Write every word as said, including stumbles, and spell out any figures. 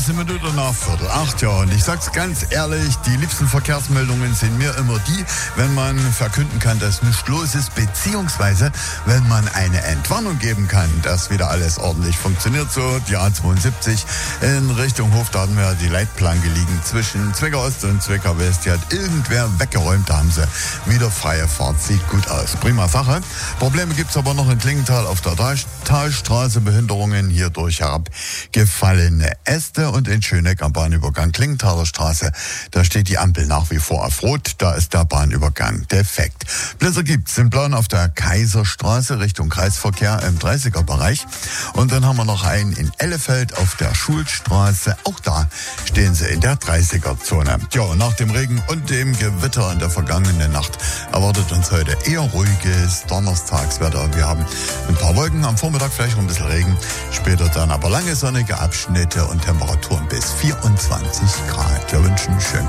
dreiunddreißig Minuten nach Viertel acht, ja. Und ich sag's ganz ehrlich, die liebsten Verkehrsmeldungen sind mir immer die, wenn man verkünden kann, dass nichts los ist, beziehungsweise wenn man eine Entwarnung geben kann, dass wieder alles ordentlich funktioniert. So, die A zweiundsiebzig in Richtung Hof, da hatten wir die Leitplanke liegen zwischen Zwickau Ost und Zwickau West. Die hat irgendwer weggeräumt, da haben sie wieder freie Fahrt. Sieht gut aus. Prima Sache. Probleme gibt's aber noch in Klingenthal auf der Talstraße, Behinderungen hier durch herabgefallene Äste und in Schöneck am Bahnübergang Klingenthaler Straße. Da steht die Ampel nach wie vor auf Rot, da ist der Bahnübergang defekt. Blitzer gibt's in Plan auf der Kaiserstraße Richtung Kreisverkehr im dreißiger Bereich. Und dann haben wir noch einen in Ellefeld auf der Schulstraße. Auch da stehen sie in der dreißiger Zone. Ja, und nach dem Regen und dem Gewitter in der vergangenen Nacht erwartet uns heute eher ruhiges Donnerstagswetter. Wir haben ein paar Wolken, am Vormittag vielleicht noch ein bisschen Regen, später dann aber lange sonnige Abschnitte und Temperaturen bis vierundzwanzig Grad. Wir wünschen schön